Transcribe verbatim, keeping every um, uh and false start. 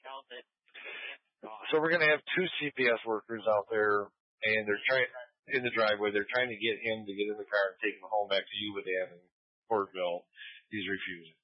So we're going to have two C P S workers out there, and they're trying in the driveway. They're trying to get him to get in the car and take him home back to Yuba Dam in Portville. He's refusing.